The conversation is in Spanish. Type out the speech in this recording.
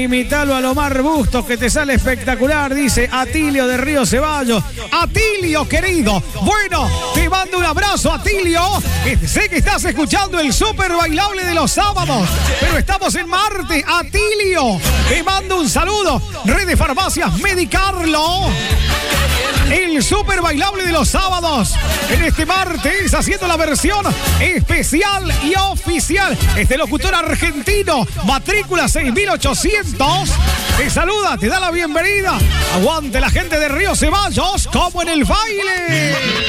Imitalo a Lomar Bustos, que te sale espectacular, dice Atilio de Río Ceballos. Atilio, querido. Bueno, te mando un abrazo, Atilio. Sé que estás escuchando el súper bailable de los sábados, pero estamos en Marte. Atilio, te mando un saludo. Red de Farmacias Medicarlo. El súper bailable de los sábados. En este martes, haciendo la versión especial y oficial. Este locutor argentino, matrícula 6800. Te saluda, te da la bienvenida. Aguante la gente de Río Ceballos, como en el baile.